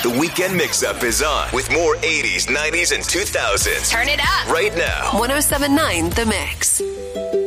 The Weekend Mix-Up is on with more 80s, 90s, and 2000s. Turn it up right now. 107.9 The Mix.